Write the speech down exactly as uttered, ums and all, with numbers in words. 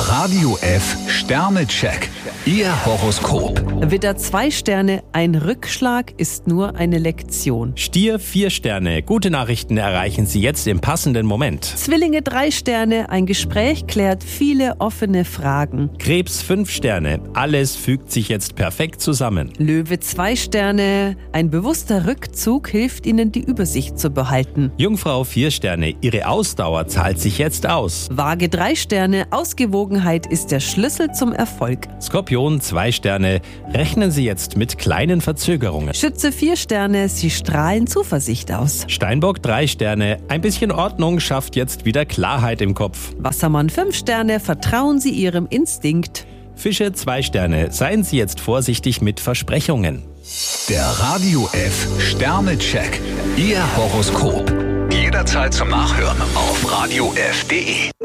Radio F Sternecheck. Ihr Horoskop. Widder zwei Sterne, ein Rückschlag ist nur eine Lektion. Stier vier Sterne, gute Nachrichten erreichen Sie jetzt im passenden Moment. Zwillinge drei Sterne, ein Gespräch klärt viele offene Fragen. Krebs fünf Sterne, alles fügt sich jetzt perfekt zusammen. Löwe zwei Sterne, ein bewusster Rückzug hilft Ihnen, die Übersicht zu behalten. Jungfrau vier Sterne, Ihre Ausdauer zahlt sich jetzt aus. Waage drei Sterne, Ausgewogenheit ist der Schlüssel zum Erfolg. Skorpion zwei Sterne, rechnen Sie jetzt mit kleinen Verzögerungen. Schütze vier Sterne, Sie strahlen Zuversicht aus. Steinbock drei Sterne, ein bisschen Ordnung schafft jetzt wieder Klarheit im Kopf. Wassermann fünf Sterne, vertrauen Sie Ihrem Instinkt. Fische zwei Sterne, seien Sie jetzt vorsichtig mit Versprechungen. Der Radio F Sternecheck. Ihr Horoskop. Jederzeit zum Nachhören auf radio f punkt de.